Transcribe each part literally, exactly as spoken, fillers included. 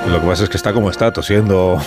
Lo que pasa es que está como está, tosiendo.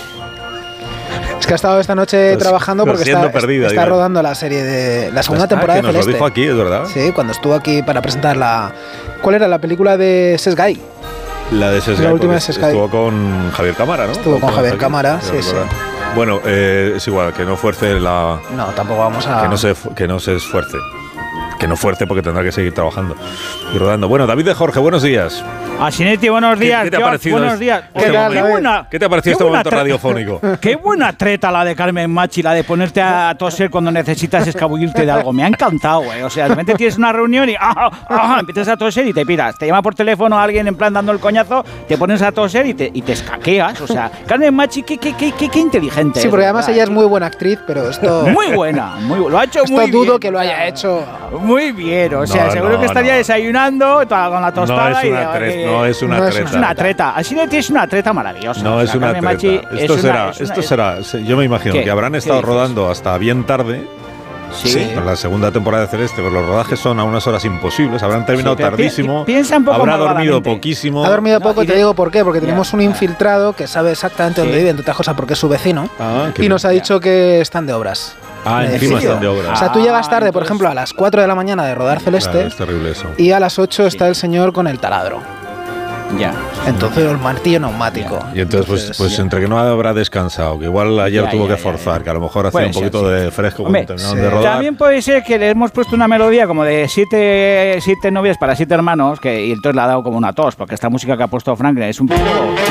Es que ha estado esta noche Tos, trabajando porque está, perdida, está rodando la serie de la segunda ah, temporada que de nos Celeste. Lo dijo aquí, es verdad. Sí, cuando estuvo aquí para presentar la... ¿Cuál era la película de Sesgay? La de Sesgay. La última de Sesgay. Estuvo con Javier Cámara, ¿no? Estuvo con, con Javier Cámara, sí, sí. Bueno, eh, es igual, que no fuerce la... No, tampoco vamos a... Que no se, que no se esfuerce. Que no fuerte porque tendrá que seguir trabajando y rodando. Bueno, David de Jorge, buenos días. Asinetti, buenos días. ¿Qué, qué te ha parecido? Buenos días. ¿Qué, Oye, tal, qué, buena, ¿Qué te ha parecido este momento radiofónico? Qué buena treta la de Carmen Machi, la de ponerte a toser cuando necesitas escabullirte de algo. Me ha encantado, güey. O sea, de repente tienes una reunión y ah, ah, empiezas a toser y te piras. Te llama por teléfono a alguien en plan dando el coñazo, te pones a toser y te, y te escaqueas. O sea, Carmen Machi, qué, qué, qué, qué, qué inteligente. Sí, porque además ¿verdad? Ella es muy buena actriz, pero esto... Muy buena, muy Lo ha hecho esto muy dudo bien. que lo haya hecho... Muy bien, o sea, no, seguro no, que estaría no. desayunando con la tostada. No es una, y, tre eh, no es una no treta. Es una treta. Asinetti es una treta maravillosa. No o sea, es una Carmen treta. Machi Esto es será, una, es esto una, será. Yo me imagino ¿Qué? que habrán estado rodando hasta bien tarde. Sí. Con la segunda temporada de Celeste, pero los rodajes son a unas horas imposibles. Habrán terminado sí, tardísimo. Pi piensa un poco habrá dormido malvadamente. poquísimo. Ha dormido No, poco, y te de... digo por qué, porque tenemos ya, un ya. infiltrado que sabe exactamente dónde Sí. vive, entre otras cosas porque es su vecino, Ah, y nos ha dicho ya. que están de obras. Ah, encima están de obras. O sea, tú llegas tarde, Ah, por entonces... ejemplo, a las cuatro de la mañana de rodar Celeste, Claro, es terrible eso. y a las ocho Sí. está el señor con el taladro. Ya. Entonces el martillo neumático. Y entonces, pues, Entonces, pues ya. entre que no habrá descansado, que igual ayer Ya, tuvo ya, que ya, forzar, ya. que a lo mejor hacía Puede un ser, poquito sí. de fresco Hombre, cuando terminaron sí. de rodar. También puede ser que le hemos puesto una melodía como de siete, siete novias para siete hermanos, que, y entonces le ha dado como una tos, porque esta música que ha puesto Franklin es un poco...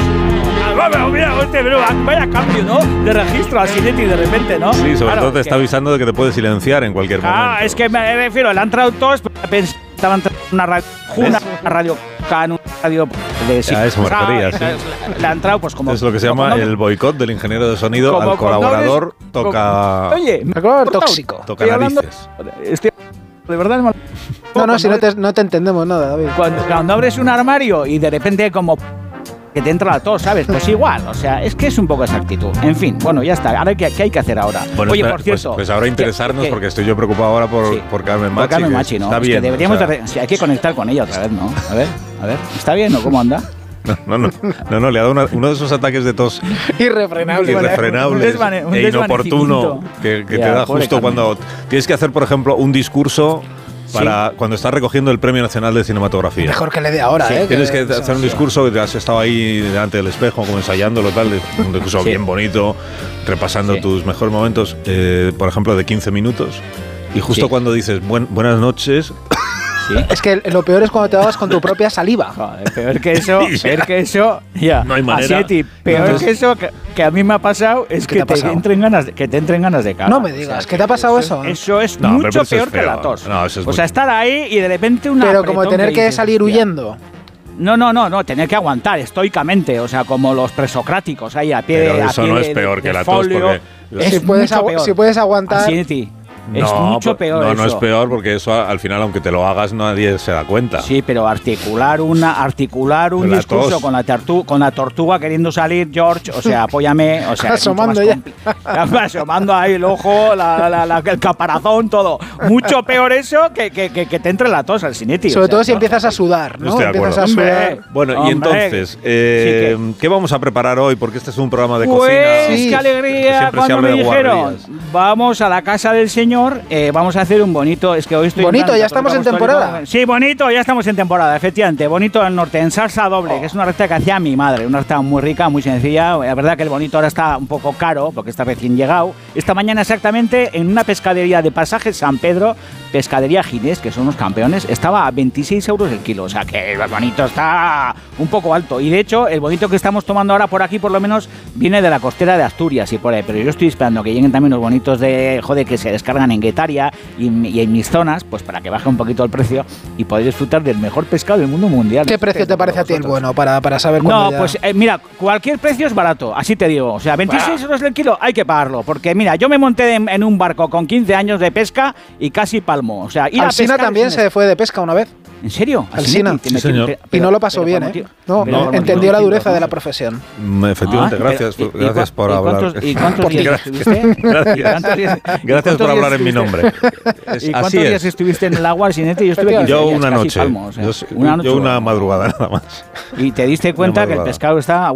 Ah, mira, este, pero vaya cambio, ¿no? De registro a Asinetti de repente, ¿no? Sí, sobre Claro, todo te está que- avisando de que te puede silenciar en cualquier Ah, momento. es que me refiero, le han traído tos, estaba entrando una radio, una radio, una radio de A eso me refería, sí. Le han entrado, pues como... Es lo que se como llama con el boicot del ingeniero de sonido como al con colaborador dobles- toca, con- Oye, me Colaborador he cortado. tóxico. toca Estoy hablando- narices. Estoy de verdad mal- No, no, si no te, no te entendemos nada, David. Cuando, cuando abres un armario y de repente como que te entra la tos, ¿sabes? Pues igual, o sea, es que es un poco esa actitud. En fin, bueno, ya está. Ahora, ¿qué, qué hay que hacer ahora? Bueno, Oye, espera, por cierto... pues, pues ahora interesarnos ¿qué? porque estoy yo preocupado ahora por, Sí. por Carmen Por Machi. Carmen que Machi, ¿no? Está Es bien. que deberíamos o sea, de re- sí, hay que conectar con ella otra vez, ¿no? A ver, a ver. ¿Está bien o cómo anda? No, no, no, no, le ha dado una- uno de esos ataques de tos Irrefrenable. irrefrenables un desvane- un e inoportuno desvanecimiento. que, que Ya, te da pobre justo Carmen. cuando tienes que hacer, por ejemplo, un discurso para cuando estás recogiendo el Premio Nacional de Cinematografía. Mejor que le dé ahora, Sí, ¿eh? Tienes que que hacer un discurso que te has estado ahí delante del espejo, como ensayándolo, tal, de- un discurso Sí. bien bonito, repasando Sí. tus mejores momentos, eh, por ejemplo, de quince minutos. Y justo Sí. cuando dices "Buen- buenas noches", Sí. Es que lo peor es cuando te hagas con tu propia saliva. Joder, peor que eso, Ya. peor que eso, ya. No hay manera. Asinetti, peor Entonces- que eso que, que a mí me ha pasado es ¿Qué que te ha te, pasado? entren ganas de, que te entren ganas de cagar. No me digas, ¿qué te ha pasado eso? Eso es No, hombre, mucho pero eso es peor que feo. la tos. No, eso es o sea, muy- estar ahí y de repente una Pero como tener que salir huyendo. No, no, no, no, tener que aguantar estoicamente, o sea, como los presocráticos ahí a pie Pero de a eso pie no de- es peor de que la tos, folio. porque- Es Si puedes, mucho agu- peor. si puedes aguantar. Asinetti, es no, mucho pues- peor no, no es eso. peor porque eso a- al final, aunque te lo hagas, nadie se da cuenta. Sí, pero articular una articular un La discurso tos. con la tortu- con la tortuga queriendo salir, George, o sea, apóyame, o sea, es mucho Asomando más ya. compli- asomando ahí el ojo, la, la- la- el caparazón, todo. Mucho peor eso que, que, que, que te entre la tos al Asinetti. Sobre o sea, todo si no. empiezas a sudar, ¿no? Estoy de Empiezas a acuerdo. sudar. Hombre. Bueno, y Hombre. entonces, eh, Sí, ¿qué vamos a preparar hoy? Porque este es un programa de Pues cocina. Sí. qué alegría Siempre se cuando habla me de dijeron, guarrerías. vamos a la casa del señor, eh, vamos a hacer un bonito, es que hoy estoy... Bonito, en plan ya estamos en católico temporada. apostólico. Sí, bonito, ya estamos en temporada, efectivamente. Bonito al norte, en salsa doble, que es una receta que hacía mi madre, una receta muy rica, muy sencilla. La verdad que el bonito ahora está un poco caro, porque está recién llegado. Esta mañana exactamente, en una pescadería de Pasaje San Pedro, Pescadería Ginés, que son unos campeones, estaba a veintiséis euros el kilo. O sea que el bonito está un poco alto. Y de hecho, el bonito que estamos tomando ahora por aquí, por lo menos, viene de la costera de Asturias y por ahí. Pero yo estoy esperando que lleguen también los bonitos de, joder, que se descargan en Guetaria y, y en mis zonas, pues para que baje un poquito el precio y poder disfrutar del mejor pescado del mundo mundial. ¿Qué precio te parece a ti el Vosotros. bueno para, para saber cuándo No, ya- pues eh, mira, cualquier precio es barato, así te digo. O sea, veintiséis euros el kilo hay que pagarlo. Porque mira, yo me monté en, en un barco con quince años de pesca y casi palmo. O sea, ir a Alsina pescar también es un se fue de pesca una vez. ¿En serio? Alsina. Asinetti, Sí, me- señor. pero- Y no lo pasó pero bien, por ¿eh? motivo- No, pero no, por entendió la motivo- dureza de la profesión. Mm, Efectivamente, Ah, gracias, pero- por- y- y gracias cua- por y hablar. cuántos- ¿Y cuántos Por ti. días estuviste? Gracias. ¿Y cuántos días- y Gracias cuántos por días hablar en mi estuviste? nombre. ¿Y Es- cuántos así días es. estuviste en el agua, Asinetti? Yo estuve quince Yo días, una casi noche. palmo, o sea, yo, una noche yo una solo. madrugada nada más. Y te diste cuenta que el madrugada. pescado está